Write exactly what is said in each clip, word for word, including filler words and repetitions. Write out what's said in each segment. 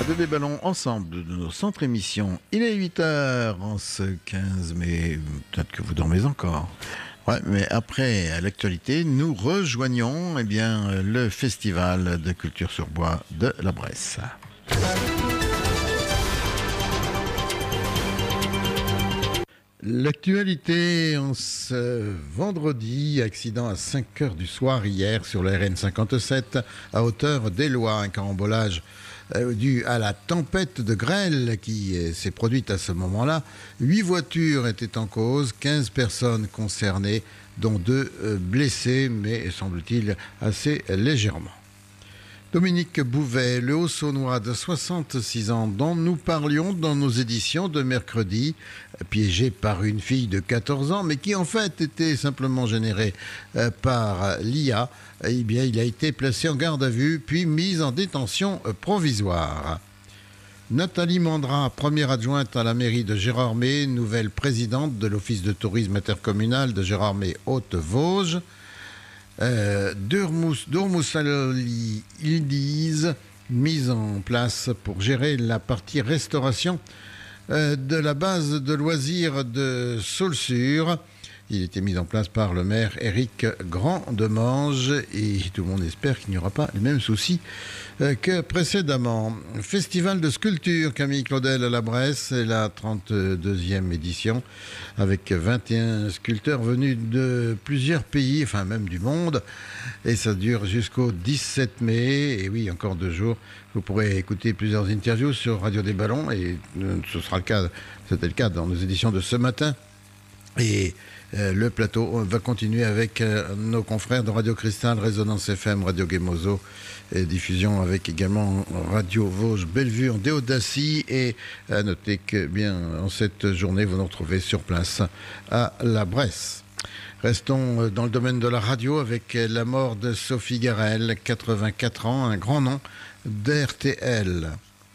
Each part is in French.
Radio des Ballons ensemble de nos centres émissions. Il est huit heures en ce quinze mai, peut-être que vous dormez encore. Ouais, mais après, à l'actualité, nous rejoignons eh bien, le Festival de Culture sur Bois de la Bresse. L'actualité en ce vendredi, accident à cinq heures du soir hier sur la R N cinquante-sept à hauteur d'Éloie, un carambolage euh, dû à la tempête de grêle qui euh, s'est produite à ce moment-là. Huit voitures étaient en cause, quinze personnes concernées, dont deux euh, blessés, mais semble-t-il assez légèrement. Dominique Bouvet, le Haut-Saônois de soixante-six ans, dont nous parlions dans nos éditions de mercredi, piégé par une fille de quatorze ans, mais qui en fait était simplement générée euh, par l'I A, eh bien, il a été placé en garde à vue, puis mis en détention euh, provisoire. Nathalie Mandra, première adjointe à la mairie de Gérardmer, nouvelle présidente de l'Office de tourisme intercommunal de Gérardmer-Haute-Vosges. Euh, Dourmoussali Ildiz, mise en place pour gérer la partie restauration euh, de la base de loisirs de Saulsure. Il était mis en place par le maire Éric Granddemange et tout le monde espère qu'il n'y aura pas les mêmes soucis euh, que précédemment. Festival de sculpture Camille Claudel à la Bresse, c'est la trente-deuxième édition avec vingt et un sculpteurs venus de plusieurs pays, enfin même du monde, et ça dure jusqu'au dix-sept mai, et oui, encore deux jours. Vous pourrez écouter plusieurs interviews sur Radio des Ballons, et ce sera le cas, c'était le cas dans nos éditions de ce matin. Et euh, le plateau va continuer avec euh, nos confrères de Radio Cristal, Résonance F M, Radio Gemozo, et diffusion avec également Radio Vosges Bellevue en Déodacie. Et à noter que bien en cette journée, vous nous retrouvez sur place à la Bresse. Restons dans le domaine de la radio avec la mort de Sophie Garel, quatre-vingt-quatre ans, un grand nom d'R T L.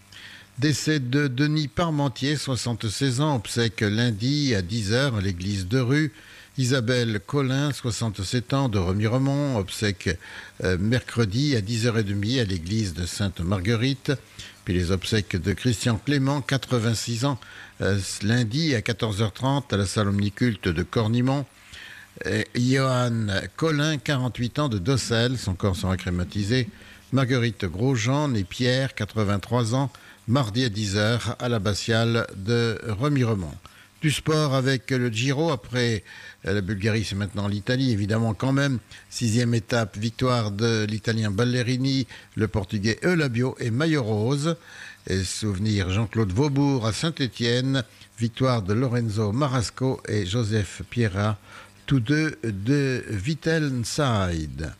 Décès de Denis Parmentier, soixante-seize ans, obsèque lundi à dix heures à l'église de Rue. Isabelle Collin, soixante-sept ans, de Remiremont, obsèque euh, mercredi à dix heures trente à l'église de Sainte-Marguerite. Puis les obsèques de Christian Clément, quatre-vingt-six ans, euh, lundi à quatorze heures trente à la salle omniculte de Cornimont. Euh, Johan Collin, quarante-huit ans, de Dossel, son corps sera crématisé. Marguerite Grosjean, née Pierre, quatre-vingt-trois ans, mardi à dix heures à l'abbatiale de Remiremont. Du sport avec le Giro, après la Bulgarie, c'est maintenant l'Italie, évidemment quand même. Sixième étape, victoire de l'Italien Ballerini, le Portugais Eulabio et Maillot Rose. Et souvenir Jean-Claude Vaubourg à Saint-Étienne, victoire de Lorenzo Marasco et Joseph Pierra, tous deux de Wittelside.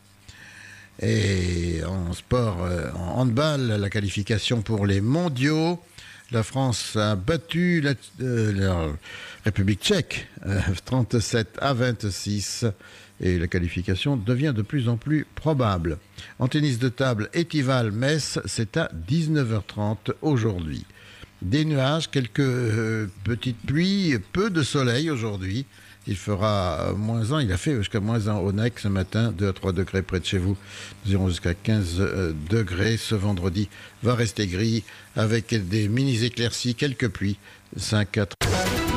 Et en sport, en handball, la qualification pour les mondiaux. La France a battu la, euh, la République tchèque euh, trente-sept à vingt-six et la qualification devient de plus en plus probable. En tennis de table, Étival-Metz, c'est à dix-neuf heures trente aujourd'hui. Des nuages, quelques euh, petites pluies, peu de soleil aujourd'hui. Il fera moins un, il a fait jusqu'à moins un au N E C ce matin, deux à trois degrés près de chez vous. Nous irons jusqu'à quinze degrés. Ce vendredi va rester gris avec des mini-éclaircies, quelques pluies, cinq à trois.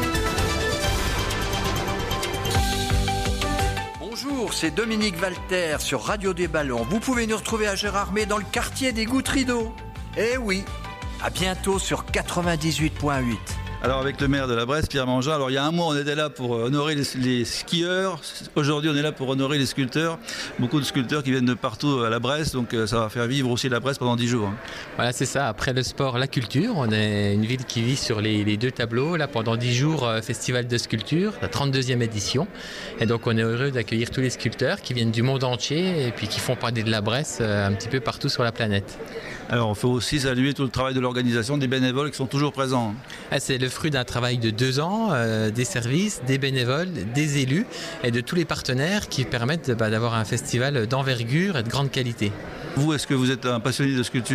Bonjour, c'est Dominique Walter sur Radio des Ballons. Vous pouvez nous retrouver à Gérardmer dans le quartier des Gouttes Rideaux. Eh oui, à bientôt sur quatre-vingt-dix-huit point huit. Alors avec le maire de la Bresse, Pierre Mangin, alors il y a un mois on était là pour honorer les, les skieurs, aujourd'hui on est là pour honorer les sculpteurs, beaucoup de sculpteurs qui viennent de partout à la Bresse, donc ça va faire vivre aussi la Bresse pendant dix jours. Voilà, c'est ça, après le sport, la culture, on est une ville qui vit sur les, les deux tableaux, là pendant dix jours, festival de sculpture, la trente-deuxième édition, et donc on est heureux d'accueillir tous les sculpteurs qui viennent du monde entier et puis qui font parler de la Bresse un petit peu partout sur la planète. Alors il faut aussi saluer tout le travail de l'organisation, des bénévoles qui sont toujours présents. Ah, c'est le fruit d'un travail de deux ans, euh, des services, des bénévoles, des élus et de tous les partenaires qui permettent bah, d'avoir un festival d'envergure et de grande qualité. Vous, est-ce que vous êtes un passionné de sculpture alors ?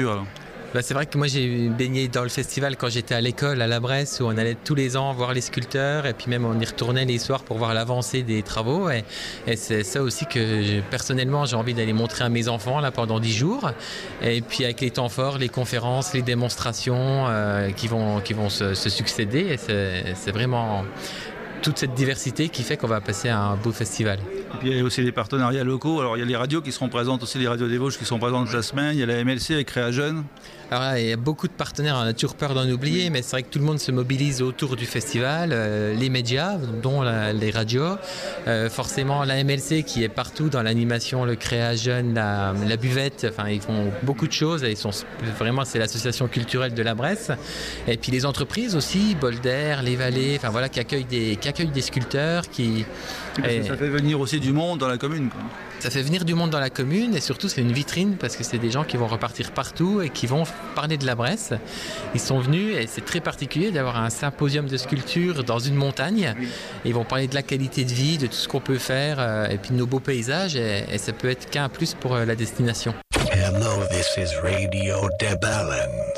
Bah, c'est vrai que moi j'ai baigné dans le festival quand j'étais à l'école à la Bresse où on allait tous les ans voir les sculpteurs et puis même on y retournait les soirs pour voir l'avancée des travaux et, et c'est ça aussi que je, personnellement j'ai envie d'aller montrer à mes enfants là pendant dix jours et puis avec les temps forts, les conférences, les démonstrations euh, qui vont, qui vont se, se succéder et c'est, c'est vraiment toute cette diversité qui fait qu'on va passer à un beau festival. Et puis il y a aussi les partenariats locaux. Alors il y a les radios qui seront présentes, aussi les radios des Vosges qui sont présentes la semaine. Il y a la M L C avec Créa Jeunes. Alors là, il y a beaucoup de partenaires, on a toujours peur d'en oublier, mais c'est vrai que tout le monde se mobilise autour du festival. Euh, les médias, dont la, les radios, euh, forcément la M L C qui est partout dans l'animation, le Créa Jeunes, la, la buvette, enfin ils font beaucoup de choses. Et ils sont vraiment, c'est l'association culturelle de la Bresse. Et puis les entreprises aussi, Bolder, Les Vallées, enfin voilà, qui accueillent des, qui accueillent des sculpteurs, qui et ça fait venir aussi du monde dans la commune, quoi. Ça fait venir du monde dans la commune et surtout c'est une vitrine parce que c'est des gens qui vont repartir partout et qui vont parler de la Bresse. Ils sont venus et c'est très particulier d'avoir un symposium de sculpture dans une montagne. Ils vont parler de la qualité de vie, de tout ce qu'on peut faire et puis de nos beaux paysages et, et ça peut être qu'un plus pour la destination. Hello, this is Radio de Balance.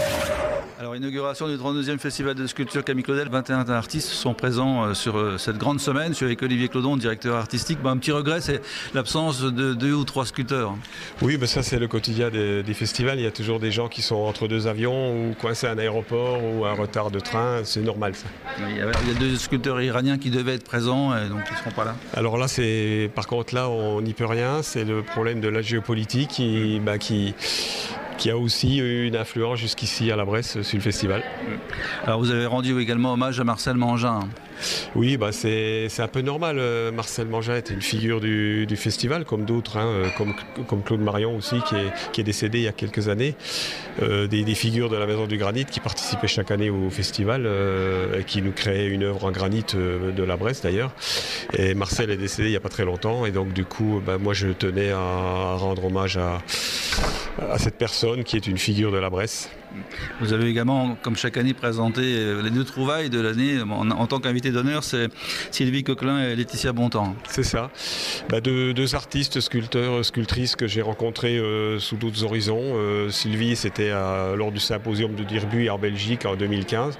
Alors, inauguration du trente-deuxième Festival de sculpture Camille Claudel. vingt et un artistes sont présents sur cette grande semaine. Je suis avec Olivier Clodon, directeur artistique. Ben, un petit regret, c'est l'absence de deux ou trois sculpteurs. Oui, ben ça c'est le quotidien des, des festivals. Il y a toujours des gens qui sont entre deux avions ou coincés à un aéroport ou un retard de train. C'est normal ça. Il y a, il y a deux sculpteurs iraniens qui devaient être présents et donc ils ne seront pas là. Alors là, c'est, par contre, là, on n'y peut rien. C'est le problème de la géopolitique qui... Ben, qui qui a aussi eu une influence jusqu'ici à la Bresse sur le festival. Alors vous avez rendu également hommage à Marcel Mangin. Oui, bah c'est, c'est un peu normal. Marcel Mangin était une figure du, du festival, comme d'autres, hein, comme, comme Claude Marion aussi, qui est, qui est décédé il y a quelques années. Euh, des, des figures de la Maison du Granit qui participaient chaque année au festival, euh, et qui nous créaient une œuvre en granit euh, de la Bresse d'ailleurs. Et Marcel est décédé il n'y a pas très longtemps, et donc du coup, bah, moi je tenais à, à rendre hommage à, à cette personne qui est une figure de la Bresse. Vous avez également, comme chaque année, présenté les deux trouvailles de l'année en, en tant qu'invité d'honneur, c'est Sylvie Coquelin et Laetitia Bontemps. C'est ça. Bah, deux, deux artistes, sculpteurs, sculptrices que j'ai rencontrés euh, sous d'autres horizons. Euh, Sylvie, c'était à, lors du symposium de Dirbuy en Belgique en deux mille quinze.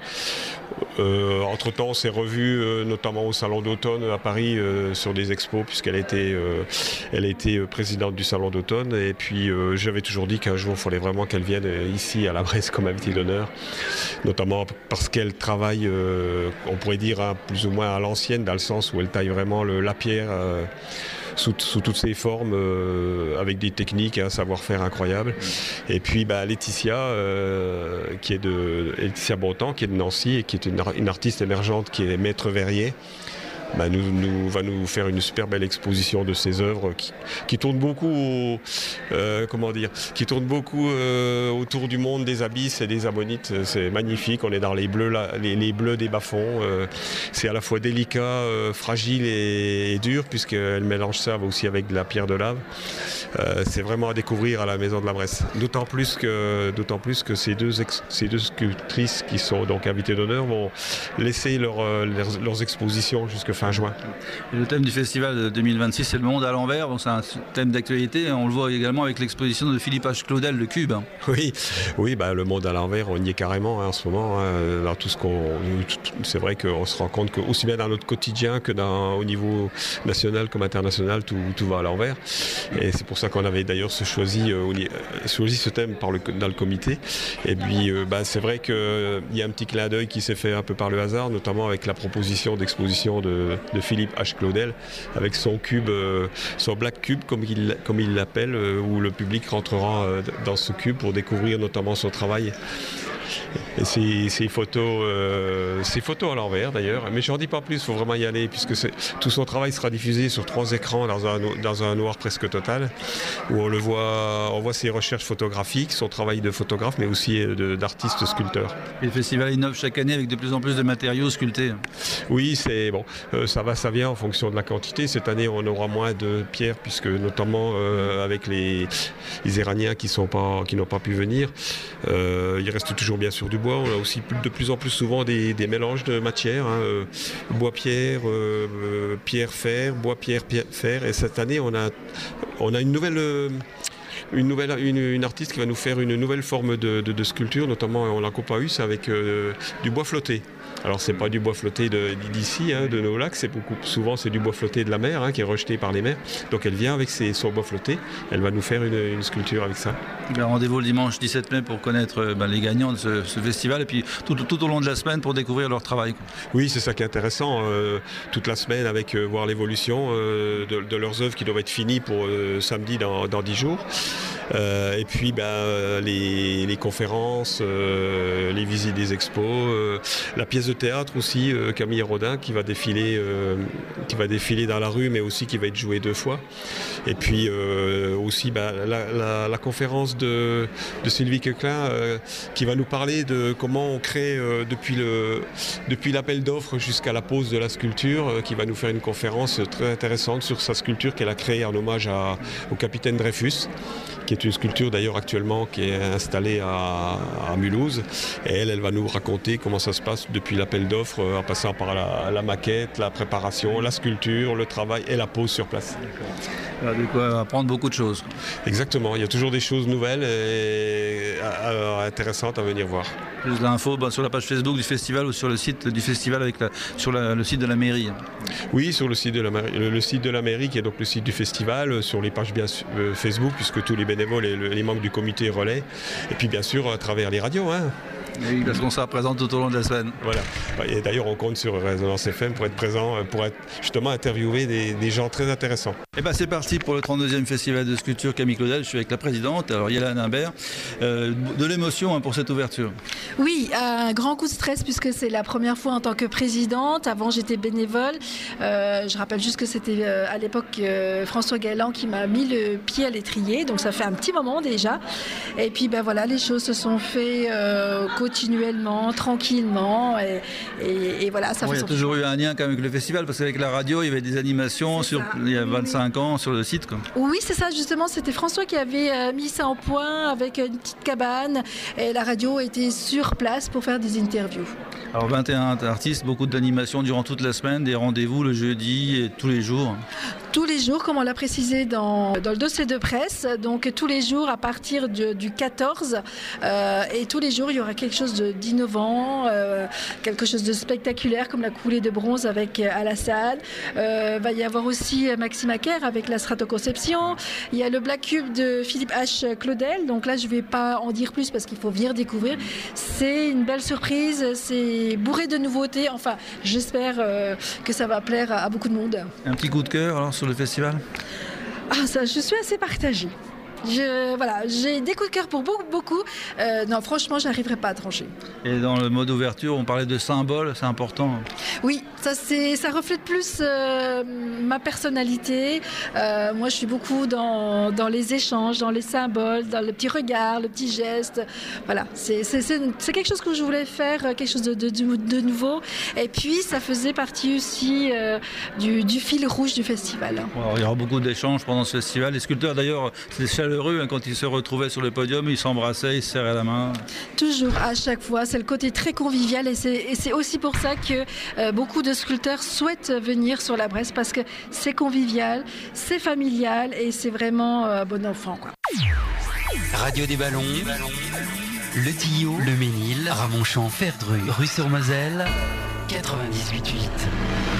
Euh, entre-temps, on s'est revus euh, notamment au Salon d'automne à Paris euh, sur des expos, puisqu'elle était, euh, elle était présidente du Salon d'automne. Et puis, euh, j'avais toujours dit qu'un jour, il fallait vraiment qu'elle vienne ici à la Bresse comme invitée d'honneur, notamment parce qu'elle travaille, euh, on pourrait dire, hein, plus ou moins à l'ancienne, dans le sens où elle taille vraiment le, la pierre euh, sous, sous toutes ses formes, euh, avec des techniques et un savoir-faire incroyable. Et puis bah, Laetitia, euh, qui est de Laetitia Bontemps, qui est de Nancy et qui est une, une artiste émergente, qui est maître verrier. Bah, nous, nous, va nous faire une super belle exposition de ses œuvres qui, qui tournent beaucoup, euh, comment dire, qui tournent beaucoup euh, autour du monde des abysses et des ammonites. C'est magnifique. On est dans les bleus, là, les, les bleus des bas-fonds. Euh, c'est à la fois délicat, euh, fragile et, et dur, puisqu'elle mélange ça aussi avec de la pierre de lave. Euh, c'est vraiment à découvrir à la Maison de la Bresse. D'autant plus que, d'autant plus que ces deux, ex, ces deux sculptrices qui sont donc invitées d'honneur vont laisser leur, leurs, leurs expositions jusqu'à fin juin. Et le thème du festival de deux mille vingt-six, c'est le monde à l'envers. Donc c'est un thème d'actualité. On le voit également avec l'exposition de Philippe H. Claudel, le Cube. Oui, oui, bah, le monde à l'envers, on y est carrément hein, en ce moment. Hein. Alors, tout ce qu'on, c'est vrai qu'on se rend compte que aussi bien dans notre quotidien que dans, au niveau national comme international, tout, tout va à l'envers. Et c'est pour ça qu'on avait d'ailleurs choisi, euh, choisi ce thème par le, dans le comité. Et puis, euh, bah, c'est vrai qu'il y a un petit clin d'œil qui s'est fait un peu par le hasard, notamment avec la proposition d'exposition de de Philippe H. Claudel avec son cube, euh, son Black Cube comme il, comme il l'appelle, euh, où le public rentrera euh, dans ce cube pour découvrir notamment son travail. Et ces, ces photos, euh, ces photos à l'envers d'ailleurs, mais j'en dis pas plus, il faut vraiment y aller puisque c'est, tout son travail sera diffusé sur trois écrans dans un, dans un noir presque total, où on le voit, on voit ses recherches photographiques, son travail de photographe, mais aussi de, d'artiste sculpteur. Et le festival innove chaque année avec de plus en plus de matériaux sculptés. Oui, c'est bon, euh, ça va, ça vient en fonction de la quantité. Cette année, on aura moins de pierres puisque notamment euh, avec les, les Iraniens qui sont pas, qui n'ont pas pu venir, euh, il reste toujours bien sûr du bois. On a aussi de plus en plus souvent des, des mélanges de matières, hein, euh, bois-pierre, euh, pierre-fer, bois-pierre, pierre-fer. Et cette année, on a, on a une nouvelle... Euh, une, nouvelle, une, une artiste qui va nous faire une nouvelle forme de, de, de sculpture, notamment on l'a comparé avec euh, du bois flotté. Alors c'est pas du bois flotté de, d'ici, hein, de nos lacs, c'est beaucoup, souvent c'est du bois flotté de la mer, hein, qui est rejeté par les mers. Donc elle vient avec ses, son bois flotté, elle va nous faire une, une sculpture avec ça. Ben, rendez-vous le dimanche dix-sept mai pour connaître ben, les gagnants de ce, ce festival et puis tout, tout au long de la semaine pour découvrir leur travail. Oui, c'est ça qui est intéressant, euh, toute la semaine avec euh, voir l'évolution euh, de, de leurs œuvres qui doivent être finies pour euh, samedi dans, dans dix jours. Euh, et puis ben, les, les conférences, euh, les visites des expos, euh, la pièce de théâtre aussi, euh, Camille Rodin qui va défiler, euh, qui va défiler dans la rue, mais aussi qui va être jouée deux fois. Et puis euh, aussi ben, la, la, la conférence de, de Sylvie Queclin euh, qui va nous parler de comment on crée euh, depuis, le, depuis l'appel d'offres jusqu'à la pose de la sculpture, euh, qui va nous faire une conférence très intéressante sur sa sculpture qu'elle a créée en hommage à, au capitaine Dreyfus, qui est une sculpture d'ailleurs actuellement qui est installée à, à Mulhouse. Et elle, elle va nous raconter comment ça se passe depuis l'appel d'offres, en passant par la, la maquette, la préparation, la sculpture, le travail et la pose sur place. Alors, de quoi apprendre beaucoup de choses. Exactement, il y a toujours des choses nouvelles et intéressantes à venir voir. Plus d'infos ben, sur la page Facebook du festival ou sur le site du festival avec la, sur la, le site de la mairie. Oui, sur le site, de la, le, le site de la mairie qui est donc le site du festival, sur les pages bien, euh, Facebook puisque tous les bénévoles et le, les membres du comité relaient, et puis bien sûr à travers les radios. Hein. Oui, parce qu'on sera présent tout au long de la semaine. Voilà. Et d'ailleurs, on compte sur Résonance F M pour être présent, pour être justement interviewer des, des gens très intéressants. Et ben c'est parti pour le trente-deuxième festival de sculpture Camille Claudel. Je suis avec la présidente, alors Yélène Imbert. Euh, de l'émotion hein, pour cette ouverture. Oui, un grand coup de stress puisque c'est la première fois en tant que présidente. Avant, j'étais bénévole. Euh, je rappelle juste que c'était euh, à l'époque euh, François Galland qui m'a mis le pied à l'étrier. Donc ça fait un petit moment déjà. Et puis ben voilà, les choses se sont faites euh, continuellement, tranquillement, et, et, et voilà, ça bon, fait. Il y a toujours eu un lien quand même avec le festival, parce qu'avec la radio, il y avait des animations sur, il y a vingt-cinq ans sur le site. Quoi. Oui, c'est ça, justement, c'était François qui avait euh, mis ça en point avec une petite cabane, et la radio était sur place pour faire des interviews. Alors vingt et un artistes, beaucoup d'animations durant toute la semaine, des rendez-vous le jeudi et tous les jours. Tous les jours, comme on l'a précisé dans, dans le dossier de presse, donc tous les jours à partir de, du quatorze, euh, et tous les jours il y aura quelque chose de, d'innovant, euh, quelque chose de spectaculaire comme la coulée de bronze avec Alassane. Euh, va y avoir aussi Maxime Acker avec la stratoconception. Il y a le Black Cube de Philippe H. Claudel, donc là je ne vais pas en dire plus parce qu'il faut venir découvrir. C'est une belle surprise, c'est bourré de nouveautés, enfin j'espère euh, que ça va plaire à, à beaucoup de monde. Un petit coup de cœur alors sur le festival? Ah, ça, je suis assez partagée. Je, voilà, j'ai des coups de cœur pour beaucoup, beaucoup. Euh, non, franchement, je n'arriverai pas à trancher. Et dans le mode ouverture, on parlait de symboles, c'est important. Oui, ça, c'est, ça reflète plus euh, ma personnalité. Euh, moi, je suis beaucoup dans, dans les échanges, dans les symboles, dans le petit regard, le petit geste. Voilà, c'est, c'est, c'est, c'est quelque chose que je voulais faire, quelque chose de, de, de nouveau. Et puis, ça faisait partie aussi euh, du, du fil rouge du festival. Alors, il y aura beaucoup d'échanges pendant ce festival. Les sculpteurs, d'ailleurs, c'est chaleureux. Hein, quand ils se retrouvaient sur le podium, ils s'embrassaient, ils se serraient la main. Toujours, à chaque fois. C'est le côté très convivial et c'est, et c'est aussi pour ça que euh, beaucoup de sculpteurs souhaitent venir sur la Bresse parce que c'est convivial, c'est familial et c'est vraiment euh, bon enfant, quoi. Radio des Ballons, Le Tillot, Le Ménil, Ramonchamp, Ferdru, Rue-sur-Moselle, quatre-vingt-dix-huit huit.